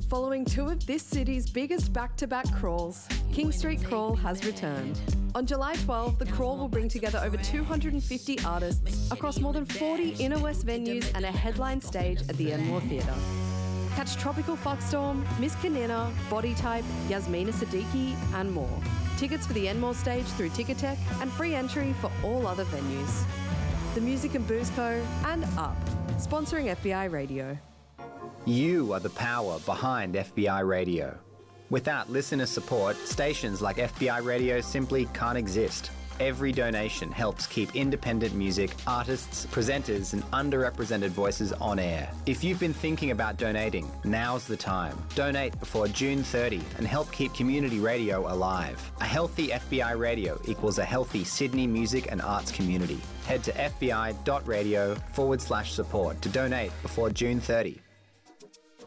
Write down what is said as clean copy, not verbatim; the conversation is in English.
Following two of this city's biggest back-to-back crawls, King Street Crawl has returned. On July 12, the crawl will bring together over 250 artists across more than 40 inner west venues and a headline stage at the Enmore Theatre. Catch Tropical Fuckstorm, Miss Kanina, Body Type, Yasmina Siddiqui and more. Tickets for the Enmore stage through Ticketek and free entry for all other venues. The Music and Booze Co. and Up, sponsoring FBI Radio. You are the power behind FBI Radio. Without listener support, stations like FBI Radio simply can't exist. Every donation helps keep independent music, artists, presenters and underrepresented voices on air. If you've been thinking about donating, now's the time. Donate before June 30 and help keep community radio alive. A healthy FBI Radio equals a healthy Sydney music and arts community. Head to fbi.radio/support to donate before June 30.